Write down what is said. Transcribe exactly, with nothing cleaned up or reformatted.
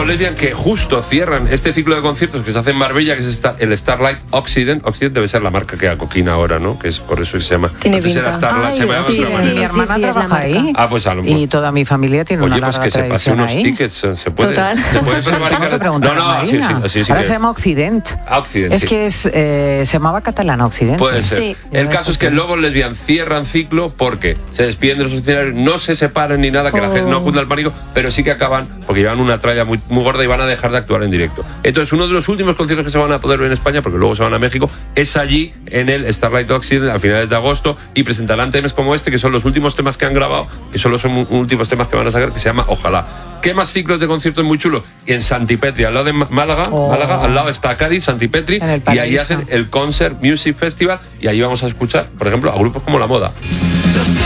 Nuevo Lesbian, que justo cierran este ciclo de conciertos que se hace en Marbella, que es el Starlight Occident. Occident debe ser la marca que acoquina ahora, ¿no? Que es por eso que se llama. Tiene Antes pinta. era Starlight, Ay, se llamaba sí, de otra sí, manera. Mi hermana sí, sí, trabaja ahí. Ah, pues a lo mejor. Y toda mi familia tiene una Oye, pues larga que se pase tradición unos ahí. tickets, se puede. Total. Se puede prevaricar. Tengo que preguntar No, a no, sí, sí, Marina. sí, sí Ahora que- se llama Occident. Ah, Occident, Es sí. que es, eh, se llamaba Catalana Occident. Puede ser. Sí. El caso es que luego Lesbian cierran ciclo porque se despiden de los escenarios, no se separan ni nada, que la Oh. gente no cunda el pánico, pero sí que acaban porque llevan una tralla muy, muy gorda y van a dejar de actuar en directo. Entonces, uno de los últimos conciertos que se van a poder ver en España, porque luego se van a México, es allí en el Starlight Occident a finales de agosto, y presentarán temas como este, que son los últimos temas que han grabado, que solo son últimos temas que van a sacar, que se llama Ojalá. ¿Qué más ciclos de conciertos muy chulos? Y en Santipetri, al lado de Málaga, Oh. Málaga, al lado está Cádiz, Santipetri, En el y ahí paraíso. hacen el Concert Music Festival, y allí vamos a escuchar, por ejemplo, a grupos como La Moda.